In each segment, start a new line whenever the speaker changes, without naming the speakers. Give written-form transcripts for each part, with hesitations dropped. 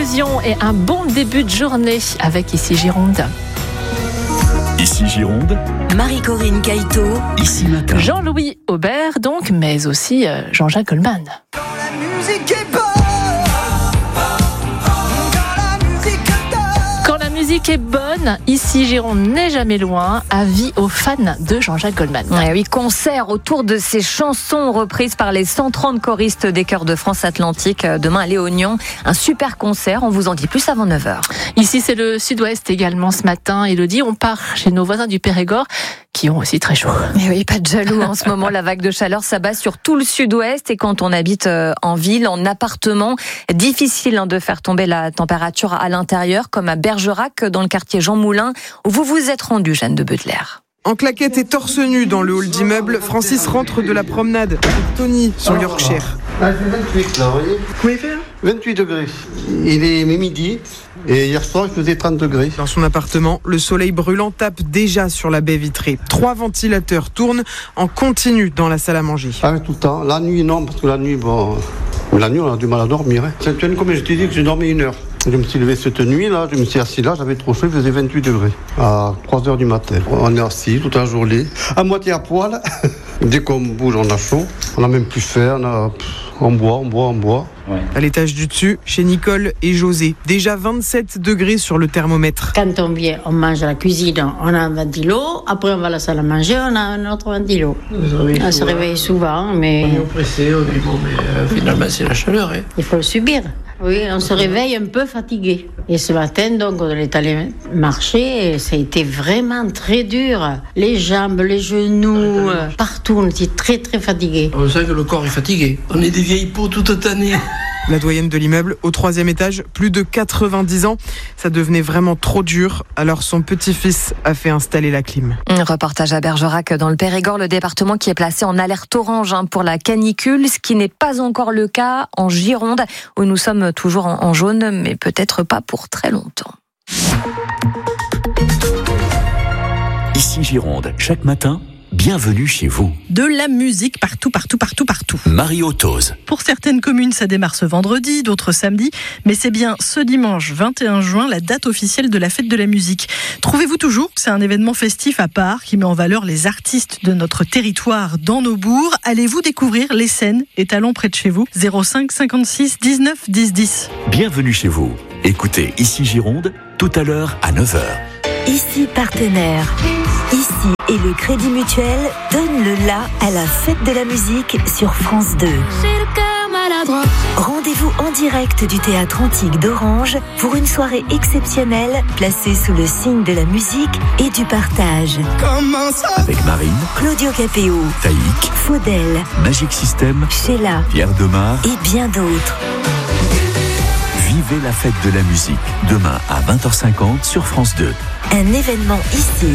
conclusion et un bon début de journée avec Ici Gironde.
Ici Gironde,
Marie-Corinne Caïto,
Ici Matin.
Jean-Louis Aubert donc, mais aussi Jean-Jacques Goldman.
Quand la musique est bonne,
Quand la musique est bonne, Ici Gironde n'est jamais loin. Avis aux fans de Jean-Jacques Goldman.
Oui, concert autour de ces chansons reprises par les 130 choristes des chœurs de France Atlantique demain à Léognan. Un super concert, on vous en dit plus avant 9h.
Ici, c'est le sud-ouest également ce matin. Élodie, on part chez nos voisins du Périgord qui ont aussi très chaud.
Mais oui, pas de jaloux. En ce moment, la vague de chaleur s'abat sur tout le sud-ouest. Et quand on habite en ville, en appartement, difficile de faire tomber la température à l'intérieur, comme à Bergerac, dans le quartier Jean Moulin, où vous vous êtes rendu, Jeanne de Baudelaire.
En claquette et torse nu dans le hall d'immeuble, Francis rentre de la promenade avec Tony sur Yorkshire.
Ah, c'est 28 là, vous voyez.
Combien il fait là ?
28 degrés. Il est midi et hier soir, il faisait 30 degrés.
Dans son appartement, le soleil brûlant tape déjà sur la baie vitrée. 3 ventilateurs tournent en continu dans la salle à manger.
Ah, tout le temps. La nuit, non, parce que la nuit, on a du mal à dormir. Cette nuit, comme je t'ai dit, que j'ai dormi 1 heure. Je me suis levé cette nuit, là, je me suis assis là, j'avais trop chaud, il faisait 28 degrés. À 3h du matin. On est assis toute la journée, à moitié à poil. Dès qu'on bouge, on a chaud. On n'a même plus faim, on boit.
Ouais. À l'étage du dessus, chez Nicole et José, déjà 27 degrés sur le thermomètre.
Quand on vient, on mange à la cuisine, on a un ventilo. Après, on va à la salle à manger, on a un autre ventilo. On se réveille souvent, mais...
On est oppressé, on dit bon, mais finalement, c'est la chaleur. Hein.
Il faut le subir. Oui, on se réveille un peu fatigué. Et ce matin, donc, on est allé marcher et ça a été vraiment très dur. Les jambes, les genoux, partout, on était très, très fatigués.
On sent que le corps est fatigué. On est des vieilles peaux toute tannées.
La doyenne de l'immeuble, au 3e étage, plus de 90 ans. Ça devenait vraiment trop dur, alors son petit-fils a fait installer la clim.
Un reportage à Bergerac dans le Périgord, le département qui est placé en alerte orange pour la canicule, ce qui n'est pas encore le cas en Gironde, où nous sommes toujours en jaune, mais peut-être pas pour très longtemps.
Ici Gironde, chaque matin, bienvenue chez vous.
De la musique partout.
Mario Tose.
Pour certaines communes, ça démarre ce vendredi, d'autres samedi, mais c'est bien ce dimanche 21 juin, la date officielle de la fête de la musique. Trouvez-vous toujours que c'est un événement festif à part qui met en valeur les artistes de notre territoire dans nos bourgs? Allez-vous découvrir les scènes et talents près de chez vous? 05 56 19 10 10.
Bienvenue chez vous. Écoutez Ici Gironde, tout à l'heure à 9h.
Ici partenaire. Ici et le Crédit Mutuel donne le la à la fête de la musique sur France 2. Rendez-vous en direct du théâtre antique d'Orange pour une soirée exceptionnelle placée sous le signe de la musique et du partage.
Avec Marine,
Claudio Capéo,
Taïk,
Faudel,
Magic System,
Sheila
Pierre Demar
et bien d'autres.
Vivez la fête de la musique demain à 20h50 sur France 2.
Un événement ici.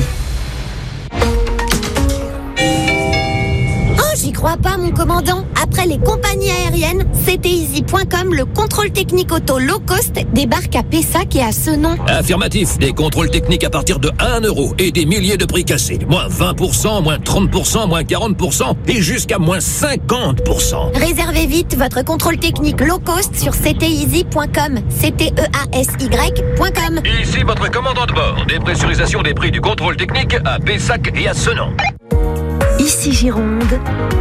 J'y crois pas, mon commandant. Après les compagnies aériennes, CTeasy.com, le contrôle technique auto low cost, débarque à Pessac et à Senon.
Affirmatif, des contrôles techniques à partir de 1 euro et des milliers de prix cassés. Moins 20%, moins 30%, moins 40% et jusqu'à moins 50%.
Réservez vite votre contrôle technique low cost sur CTeasy.com. CTEASY.com.
Ici votre commandant de bord. Dépressurisation des prix du contrôle technique à Pessac et à Senon.
Ici Gironde.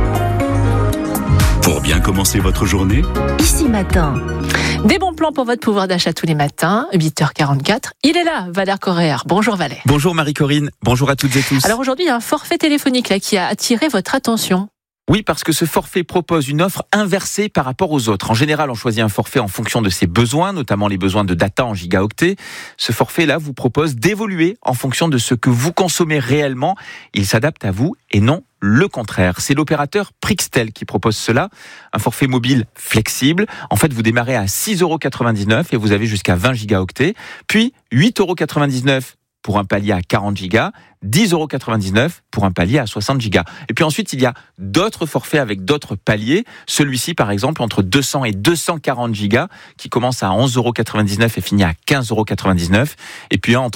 Pour bien commencer votre journée,
Ici Matin.
Des bons plans pour votre pouvoir d'achat tous les matins, 8h44. Il est là, Valère Corréard. Bonjour Valère.
Bonjour Marie-Corinne, bonjour à toutes et tous.
Alors aujourd'hui, il y a un forfait téléphonique là, qui a attiré votre attention.
Oui, parce que ce forfait propose une offre inversée par rapport aux autres. En général, on choisit un forfait en fonction de ses besoins, notamment les besoins de data en gigaoctets. Ce forfait-là vous propose d'évoluer en fonction de ce que vous consommez réellement. Il s'adapte à vous et non le contraire. C'est l'opérateur Prixtel qui propose cela. Un forfait mobile flexible. En fait, vous démarrez à 6,99 € et vous avez jusqu'à 20 gigaoctets. Puis 8,99 € pour un palier à 40 gigas, 10,99 € pour un palier à 60 gigas. Et puis ensuite, il y a d'autres forfaits avec d'autres paliers. Celui-ci, par exemple, entre 200 et 240 gigas, qui commence à 11,99 € et finit à 15,99 €. Et puis entre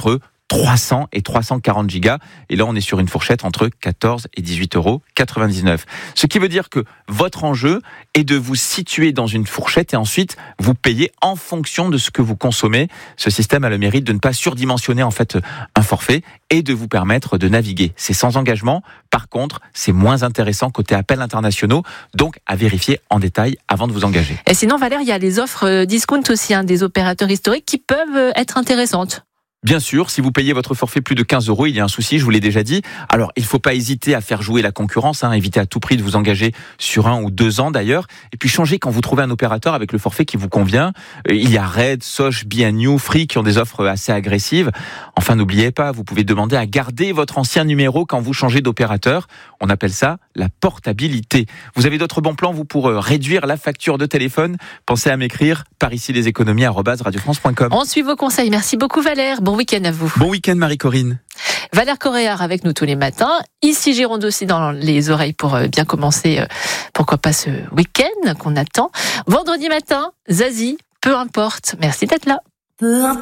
300 et 340 gigas. Et là, on est sur une fourchette entre 14 et 18,99 €. Ce qui veut dire que votre enjeu est de vous situer dans une fourchette et ensuite vous payez en fonction de ce que vous consommez. Ce système a le mérite de ne pas surdimensionner en fait un forfait et de vous permettre de naviguer. C'est sans engagement. Par contre, c'est moins intéressant côté appels internationaux. Donc, à vérifier en détail avant de vous engager.
Et sinon, Valère, il y a les offres discount aussi, des opérateurs historiques qui peuvent être intéressantes.
Bien sûr, si vous payez votre forfait plus de 15 €, il y a un souci, je vous l'ai déjà dit. Alors, il ne faut pas hésiter à faire jouer la concurrence, évitez à tout prix de vous engager sur 1 ou 2 ans d'ailleurs. Et puis, changez quand vous trouvez un opérateur avec le forfait qui vous convient. Il y a Red, Sosh, B&You, Free qui ont des offres assez agressives. Enfin, n'oubliez pas, vous pouvez demander à garder votre ancien numéro quand vous changez d'opérateur. On appelle ça la portabilité. Vous avez d'autres bons plans, vous, pour réduire la facture de téléphone? Pensez à m'écrire par ici leséconomies@radiofrance.com.
On suit vos conseils. Merci beaucoup, Valère. Bon week-end à vous.
Bon week-end, Marie-Corinne.
Valère Coréard avec nous tous les matins. Ici, Gironde aussi dans les oreilles pour bien commencer, pourquoi pas ce week-end qu'on attend. Vendredi matin, Zazie, peu importe. Merci d'être là.
Peu importe.